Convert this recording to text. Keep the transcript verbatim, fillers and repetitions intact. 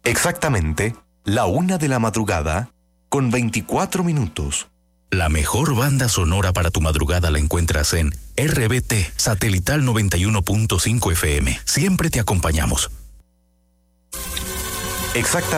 Exactamente, la una de la madrugada, con veinticuatro minutos. La mejor banda sonora para tu madrugada la encuentras en R B T, Satelital noventa y uno punto cinco F M. Siempre te acompañamos. Exactamente.